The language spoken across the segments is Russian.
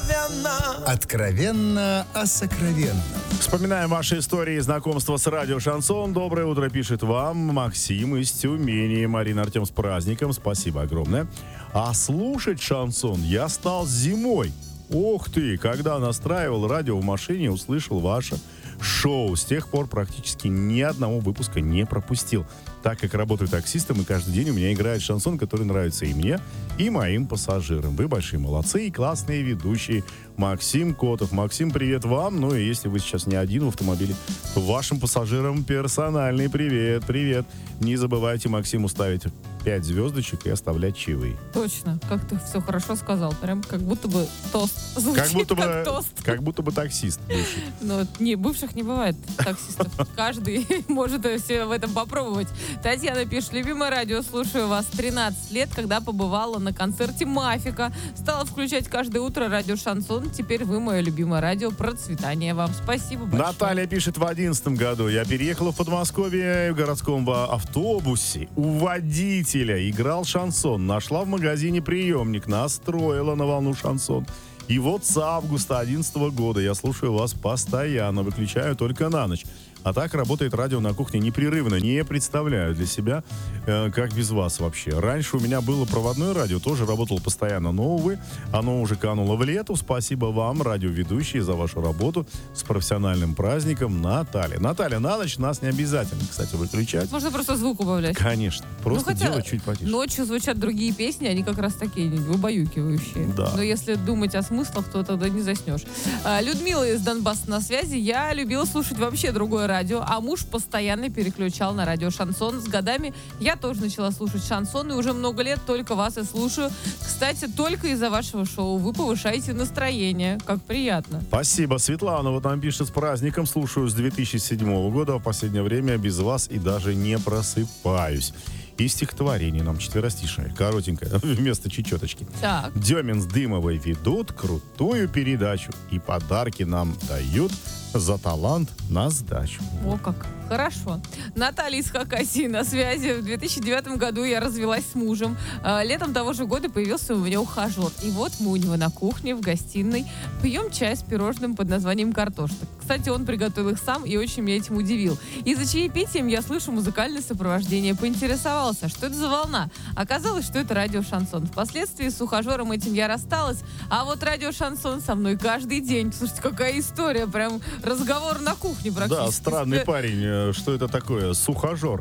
Откровенно о сокровенном. Вспоминаем ваши истории знакомства с радио «Шансон». Доброе утро пишет вам Максим из Тюмени. Марина, Артем, с праздником. Спасибо огромное. А слушать шансон я стал зимой. Ох ты, когда настраивал радио в машине, услышал ваше шоу. С тех пор практически ни одного выпуска не пропустил. Так как работаю таксистом, и каждый день у меня играет шансон, который нравится и мне, и моим пассажирам. Вы большие молодцы и классные ведущие. Максим Котов. Максим, привет вам. Ну и если вы сейчас не один в автомобиле, то вашим пассажирам персональный привет. Привет. Не забывайте Максиму ставить 5 звездочек и оставлять чаевые. Точно. Как ты все хорошо сказал. Прям как будто бы тост. Звучит как тост. Как будто бы таксист бывший. Но не, бывших не бывает таксистов. Каждый может все в этом попробовать. Татьяна пишет: любимое радио, слушаю вас 13 лет, когда побывала на концерте Мафика. Стала включать каждое утро радио «Шансон». Теперь вы мое любимое радио. Процветания вам. Спасибо большое. Наталья пишет: в 2011 году я переехала в Подмосковье в городском автобусе. У водителя играл шансон. Нашла в магазине приемник, настроила на волну шансон. И вот с августа 2011 года я слушаю вас постоянно, выключаю только на ночь. А так работает радио на кухне непрерывно. Не представляю для себя, как без вас вообще. Раньше у меня было проводное радио, тоже работало постоянно. Но, увы, оно уже кануло в лету. Спасибо вам, радиоведущие, за вашу работу. С профессиональным праздником, Наталья. Наталья, на ночь нас не обязательно, кстати, выключать. Можно просто звук убавлять. Конечно. Просто делать чуть потише. Ночью звучат другие песни, они как раз такие убаюкивающие. Да. Но если думать о смыслах, то тогда не заснешь. Людмила из Донбасса на связи. Я любила слушать вообще другое радио, а муж постоянно переключал на радио «Шансон». С годами я тоже начала слушать шансон, и уже много лет только вас и слушаю. Кстати, только из-за вашего шоу вы повышаете настроение. Как приятно. Спасибо. Светлана вот нам пишет: с праздником, слушаю с 2007 года, а в последнее время без вас и даже не просыпаюсь. И стихотворение нам четверостишее, коротенькое, вместо чечеточки. Так. Демин с Дымовой ведут крутую передачу и подарки нам дают за талант на сдачу. О, как хорошо. Наталья из Хакасии на связи. В 2009 году я развелась с мужем. Летом того же года появился у меня ухажер. И вот мы у него на кухне, в гостиной, пьем чай с пирожным под названием «Картошка». Кстати, он приготовил их сам и очень меня этим удивил. И за чаепитием я слышу музыкальное сопровождение. Поинтересовался, что это за волна. Оказалось, что это радио «Шансон». Впоследствии с ухажером этим я рассталась, а вот радио «Шансон» со мной каждый день. Слушайте, какая история, прям разговор на кухне практически. Да, странный парень. Что это такое? Сухожор.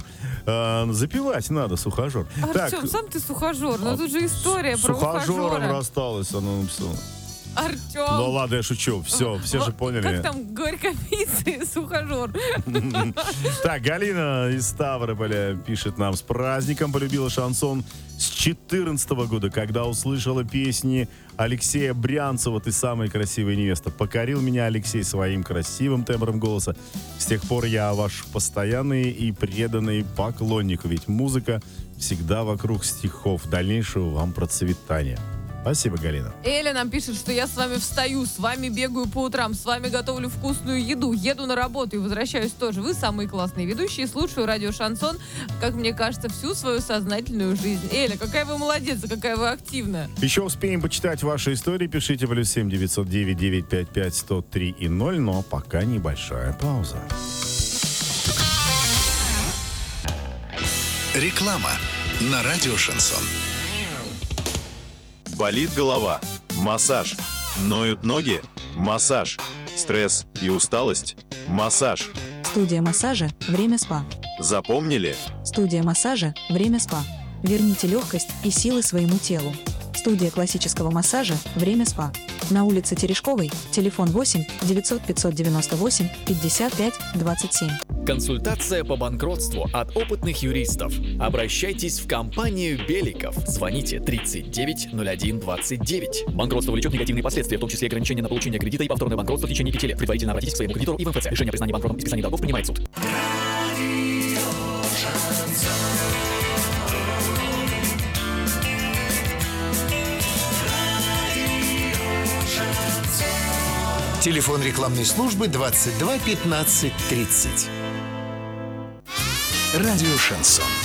Запивать надо, сухожор. Артем, сам ты сухожор. Но тут же история про ухажера. С ухажером рассталась, она написала. Артем. Ну ладно, я шучу. Все же поняли. Как там горькопийцы с ухажер? Так, Галина из Ставрополя пишет нам: с праздником, полюбила шансон с 2014 года, когда услышала песни Алексея Брянцева «Ты самая красивая невеста». Покорил меня Алексей своим красивым тембром голоса. С тех пор я ваш постоянный и преданный поклонник, ведь музыка всегда вокруг стихов. Дальнейшего вам процветания. Спасибо, Галина. Эля нам пишет, что я с вами встаю, с вами бегаю по утрам, с вами готовлю вкусную еду, еду на работу и возвращаюсь тоже. Вы самые классные ведущие, слушаю радио «Шансон», как мне кажется, всю свою сознательную жизнь. Эля, какая вы молодец, какая вы активная. Еще успеем почитать ваши истории. Пишите +7 909 955 103 и 0, но пока небольшая пауза. Реклама на радио «Шансон». Болит голова? Массаж. Ноют ноги? Массаж. Стресс и усталость? Массаж. Студия массажа «Время СПА». Запомнили? Студия массажа «Время СПА». Верните легкость и силы своему телу. Студия классического массажа «Время СПА». На улице Терешковой, телефон 8 900 598 55 27. Консультация по банкротству от опытных юристов. Обращайтесь в компанию Беликов. Звоните 39 01 29. Банкротство влечет негативные последствия, в том числе ограничения на получение кредита и повторное банкротство в течение 5 лет. Предварительно обратитесь к своему кредитору и в МФЦ. Решение о признании банкротом и списании долгов принимает суд. Телефон рекламной службы 22 15 30. Радио «Шансон».